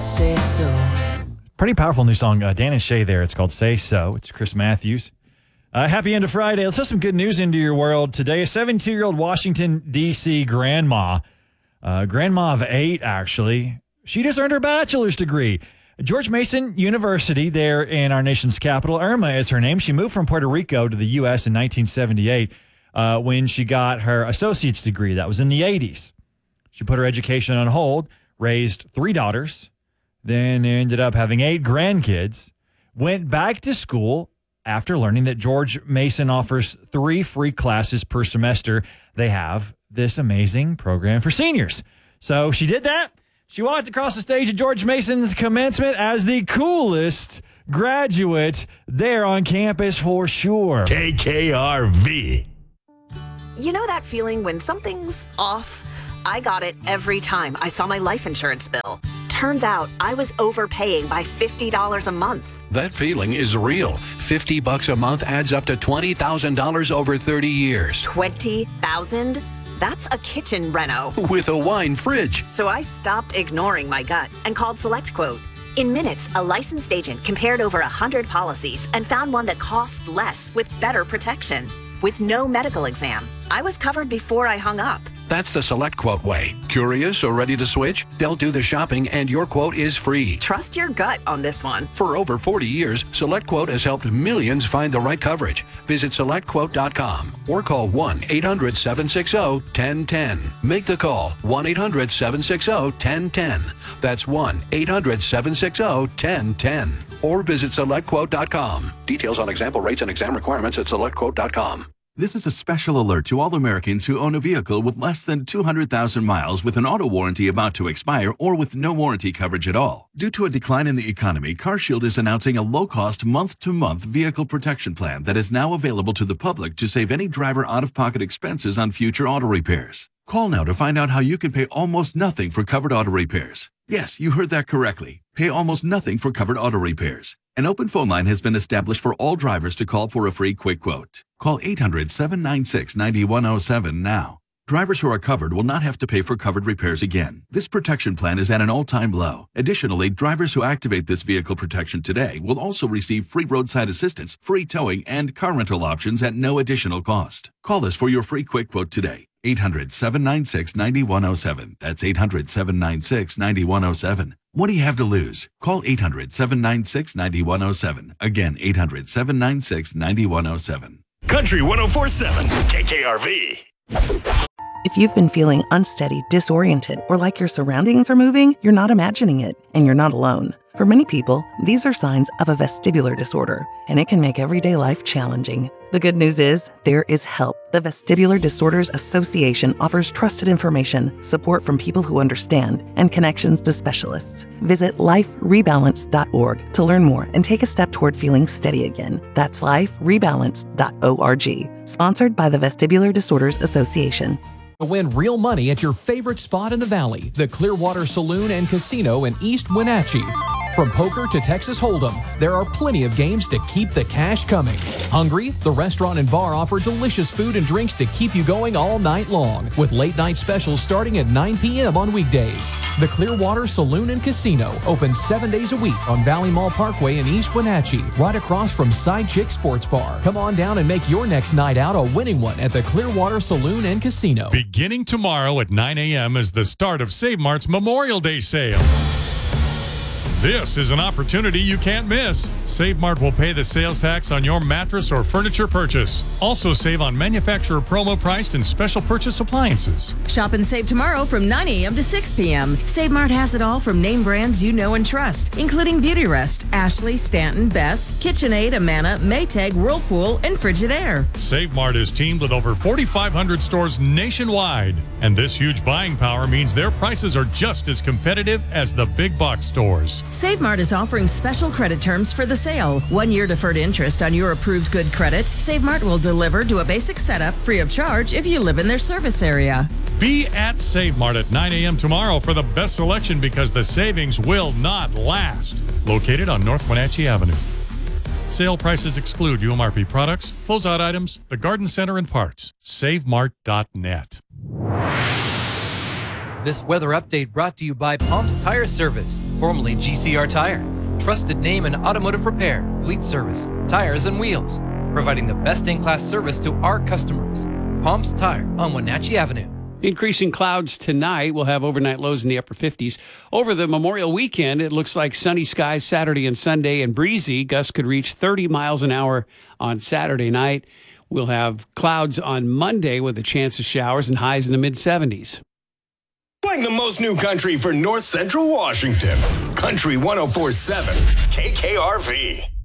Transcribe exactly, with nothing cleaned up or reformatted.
Say so. Pretty powerful new song. Uh, Dan and Shay there. It's called Say So. It's Chris Matthews. Uh, happy end of Friday. Let's have some good news into your world today. A seventy-two-year-old Washington, D C grandma, uh, grandma of eight, actually, she just earned her bachelor's degree. George Mason University there in our nation's capital. Irma is her name. She moved from Puerto Rico to the U S in nineteen seventy-eight uh, when she got her associate's degree. That was in the eighties. She put her education on hold, raised three daughters, then ended up having eight grandkids, went back to school after learning that George Mason offers three free classes per semester. They have this amazing program for seniors. So she did that. She walked across the stage at George Mason's commencement as the coolest graduate there on campus for sure. K K R V. You know that feeling when something's off? I got it every time I saw my life insurance bill. Turns out I was overpaying by fifty dollars a month. That feeling is real. fifty bucks a month adds up to twenty thousand dollars over thirty years. twenty thousand dollars? That's a kitchen reno. With a wine fridge. So I stopped ignoring my gut and called SelectQuote. In minutes, a licensed agent compared over one hundred policies and found one that cost less with better protection. With no medical exam, I was covered before I hung up. That's the SelectQuote way. Curious or ready to switch? They'll do the shopping and your quote is free. Trust your gut on this one. For over forty years, SelectQuote has helped millions find the right coverage. Visit select quote dot com or call one eight hundred seven six zero one zero one zero. Make the call, one eight hundred seven six zero one zero one zero. That's one eight hundred seven six zero one zero one zero. Or visit select quote dot com. Details on example rates and exam requirements at select quote dot com. This is a special alert to all Americans who own a vehicle with less than two hundred thousand miles with an auto warranty about to expire or with no warranty coverage at all. Due to a decline in the economy, CarShield is announcing a low-cost month-to-month vehicle protection plan that is now available to the public to save any driver out-of-pocket expenses on future auto repairs. Call now to find out how you can pay almost nothing for covered auto repairs. Yes, you heard that correctly. Pay almost nothing for covered auto repairs. An open phone line has been established for all drivers to call for a free quick quote. Call eight hundred seven nine six nine one zero seven now. Drivers who are covered will not have to pay for covered repairs again. This protection plan is at an all-time low. Additionally, drivers who activate this vehicle protection today will also receive free roadside assistance, free towing, and car rental options at no additional cost. Call us for your free quick quote today. eight hundred seven nine six nine one zero seven. That's eight hundred seven nine six nine one zero seven. What do you have to lose? Call eight hundred seven nine six nine one zero seven. Again, eight hundred seven nine six nine one zero seven. Country one oh four point seven, K K R V. If you've been feeling unsteady, disoriented, or like your surroundings are moving, you're not imagining it, and you're not alone. For many people, these are signs of a vestibular disorder, and it can make everyday life challenging. The good news is, there is help. The Vestibular Disorders Association offers trusted information, support from people who understand, and connections to specialists. Visit life rebalance dot org to learn more and take a step toward feeling steady again. That's life rebalance dot org. Sponsored by the Vestibular Disorders Association. Win real money at your favorite spot in the Valley, the Clearwater Saloon and Casino in East Wenatchee. From poker to Texas Hold'em, there are plenty of games to keep the cash coming. Hungry? The restaurant and bar offer delicious food and drinks to keep you going all night long, with late-night specials starting at nine p.m. on weekdays. The Clearwater Saloon and Casino, open seven days a week on Valley Mall Parkway in East Wenatchee, right across from Side Chick Sports Bar. Come on down and make your next night out a winning one at the Clearwater Saloon and Casino. Beginning tomorrow at nine a.m. is the start of Save Mart's Memorial Day sale. This is an opportunity you can't miss. Save Mart will pay the sales tax on your mattress or furniture purchase. Also save on manufacturer promo priced and special purchase appliances. Shop and save tomorrow from nine a.m. to six p.m. Save Mart has it all from name brands you know and trust, including Beautyrest, Ashley, Stanton, Best, KitchenAid, Amana, Maytag, Whirlpool, and Frigidaire. Save Mart is teamed with over forty-five hundred stores nationwide. And this huge buying power means their prices are just as competitive as the big box stores. Save Mart is offering special credit terms for the sale. One year deferred interest on your approved good credit. Save Mart will deliver to a basic setup free of charge if you live in their service area. Be at Save Mart at nine a.m. tomorrow for the best selection because the savings will not last. Located on North Wenatchee Avenue. Sale prices exclude U M R P products, closeout items, the garden center, and parts. Save Mart dot net. This weather update brought to you by Palms Tire Service, formerly G C R Tire. Trusted name in automotive repair, fleet service, tires and wheels. Providing the best in-class service to our customers. Palms Tire on Wenatchee Avenue. Increasing clouds tonight. We'll have overnight lows in the upper fifties. Over the Memorial weekend, it looks like sunny skies Saturday and Sunday and breezy. Gusts could reach thirty miles an hour on Saturday night. We'll have clouds on Monday with a chance of showers and highs in the mid seventies. Playing the most new country for North Central Washington. Country one oh four point seven K K R V.